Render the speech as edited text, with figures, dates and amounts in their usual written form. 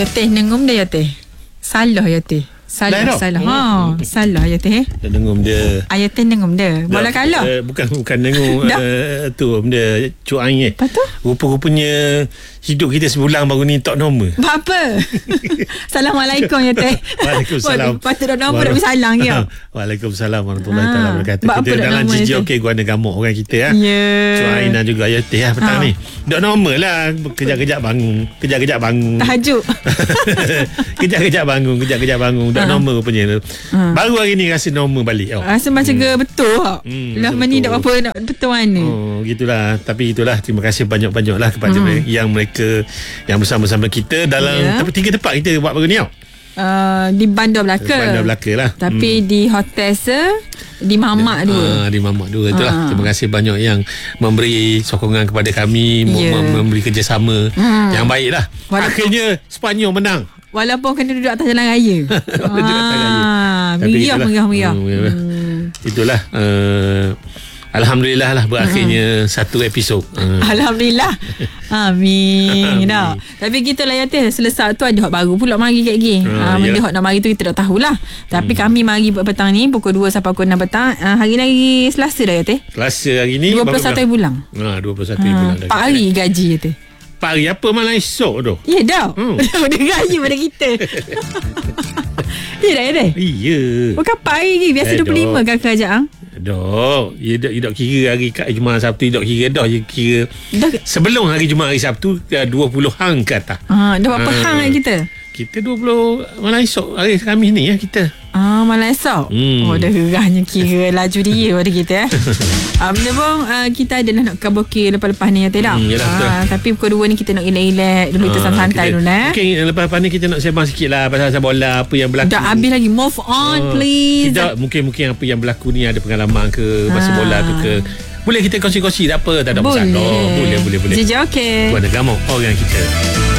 Ya teh nengum dah ya teh. Salah ya teh. Salah. Salah ya teh. Dan nengum dia. Ayat teh nengum dia. Bola kalah. Bukan nengum tu benda cuai Apa tu? Rupa-rupanya hidup kita sebulan baru ni tak normal. Apa? Assalamualaikum ya teh. Waalaikumsalam. Patut dah nombor nak bersalang ya. Waalaikumsalam warahmatullahi taala wabarakatuh. Kita dalam CJ okey guna gamuk orang kita Cuaina juga ya teh petang ni. Tak normal lah. Kejap-kejap bangun. Tahajud. Kejap-kejap bangun. Tak normal rupanya. Baru hari ni rasa normal balik. Rasa macam betul. Lama ni tak apa nak betul mana. Gitulah. Tapi itulah, terima kasih banyak-banyak lah kepada yang mereka yang bersama-sama kita dalam 3 tempat kita buat baru ni di Bandar Melaka lah. Tapi di hotel di Mamak 2. Di Mamak 2 itulah. Terima kasih banyak yang memberi sokongan kepada kami, memberi kerjasama yang baik lah. Akhirnya Sepanyol menang. Walaupun kena duduk atas jalan raya. Meriah. Itulah. Alhamdulillah lah berakhirnya satu episod. Alhamdulillah. Amin. Tapi kita lah ya teh, selesai tu ada hak baru pula mari kat gini. Benda hak nak mari tu kita tak tahulah. Tapi kami mari petang ni pukul 2 sampai pukul 6 petang. Hari ni hari Selasa dah ya teh. Selasa hari ni 21 bulan. 21 bulan dah. 4 hari gaji ya teh. 4 hari apa malam esok tu? Ya dah. Dah gaji pada kita. Ya dah ya teh. Ya. Bukan 4 hari lagi. Biasa 25 kan kerajaan. Dok, dia dak kira hari Jumaat Sabtu, dak kira dah kira sebelum hari Jumaat hari Sabtu 20 hang ke atas. Dah berapa hang kita? Kita 20 malam esok hari Khamis ni kita. Malam esok. Dah gerahnya kira laju dia pada kita benda pun kita adalah nak kaboki lepas-lepas ni ya tidak. Tapi pukul 2 ni kita nak relax dulu, kita santai dulu Mungkin lepas-lepas ni kita nak sembang sikit lah pasal bola, apa yang berlaku. Dah habis lagi, move on please. Tidak, mungkin apa yang berlaku ni ada pengalaman ke pasal bola tu ke. Boleh kita kongsi-kongsi, tak apa, tak ada masalah. Boleh. JJ okey. Tuan Gamuk orang kita.